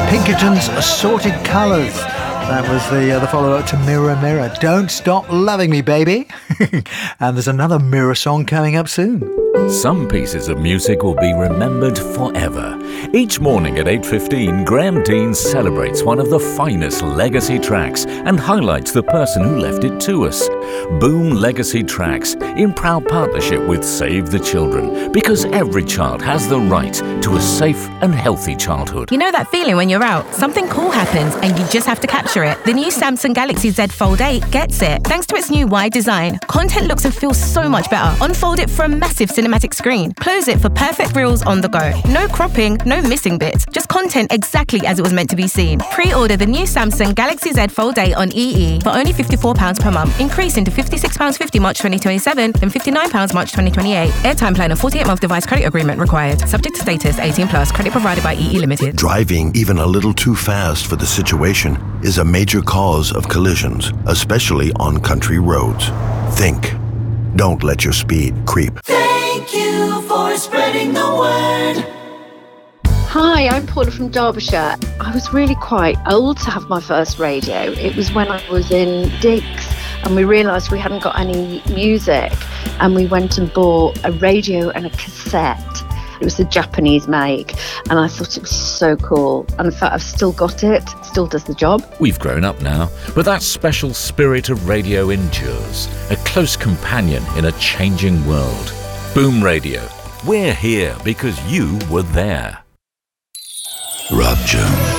Pinkerton's Assorted Colours. That was the follow-up to Mirror Mirror. Don't Stop Loving Me, Baby. And there's another Mirror song coming up soon. Some pieces of music will be remembered forever. Each morning at 8:15, Graham Dean celebrates one of the finest legacy tracks and highlights the person who left it to us. Boom Legacy Tracks, in proud partnership with Save the Children, because every child has the right to a safe and healthy childhood. You know that feeling when you're out, something cool happens and you just have to capture it? The new Samsung Galaxy Z Fold 8 gets it. Thanks to its new wide design, content looks and feels so much better. Unfold it for a massive cinematic screen. Close it for perfect reels on the go. No cropping, no missing bits. Just content exactly as it was meant to be seen. Pre-order the new Samsung Galaxy Z Fold 8 on EE for only £54 per month, increasing to £56.50 March 2027, then £59 March 2028. Airtime plan and 48-month device credit agreement required. Subject to status, 18+, credit provided by EE Limited. Driving even a little too fast for the situation is a major cause of collisions, especially on country roads. Think. Don't let your speed creep. Thank you for spreading the word. Hi, I'm Paula from Derbyshire. I was really quite old to have my first radio. It was when I was in Diggs and we realised we hadn't got any music, and we went and bought a radio and a cassette. It was a Japanese make, and I thought it was so cool. And in fact, I've still got it, still does the job. We've grown up now, but that special spirit of radio endures, a close companion in a changing world. Boom Radio. We're here because you were there. Rob Jones.